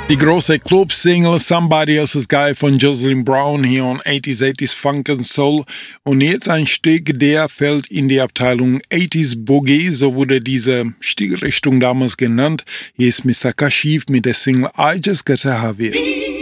Die große Club-Single Somebody Else's Guy von Jocelyn Brown hier on 80s Funk and Soul. Und jetzt ein Stück, der fällt in die Abteilung 80s Boogie, so wurde diese Stilrichtung damals genannt. Hier ist Mr. Kashif mit der Single I Just Gotta Have It.